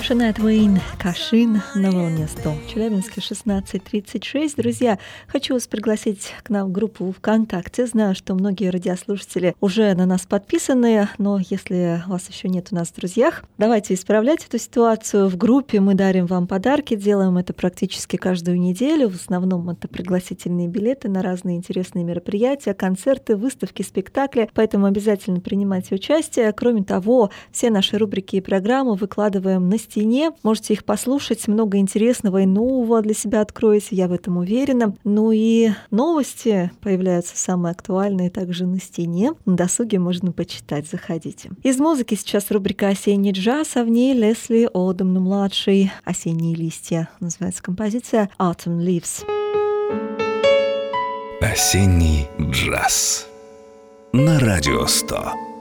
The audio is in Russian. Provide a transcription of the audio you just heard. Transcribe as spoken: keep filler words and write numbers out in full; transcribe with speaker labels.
Speaker 1: Шанайя Твейн, Кашин на волне сто. Челябинске шестнадцать тридцать шесть. Друзья, хочу вас пригласить к нам в группу ВКонтакте. Знаю, что многие радиослушатели уже на нас подписаны, но если вас еще нет у нас в друзьях, давайте исправлять эту ситуацию. В группе мы дарим вам подарки, делаем это практически каждую неделю. В основном это пригласительные билеты на разные интересные мероприятия, концерты, выставки, спектакли. Поэтому обязательно принимайте участие. Кроме того, все наши рубрики и программы выкладываем на стене. Можете их послушать, много интересного и нового для себя откроете, я в этом уверена. Ну и новости появляются самые актуальные также на стене. На досуге можно почитать, заходите. Из музыки сейчас рубрика «Осенний джаз», а в ней Лесли Одом-младший. «Осенние листья» называется композиция «Autumn Leaves».
Speaker 2: Осенний джаз на Радио сто.